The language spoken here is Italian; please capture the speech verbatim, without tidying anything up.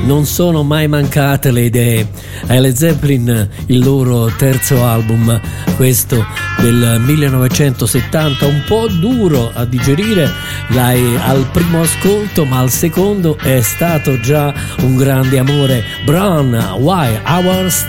non sono mai mancate le idee. Ai Led Zeppelin il loro terzo album, questo del millenovecentosettanta, un po' duro a digerire dai, al primo ascolto, ma al secondo è stato già un grande amore. Brown, Why Hours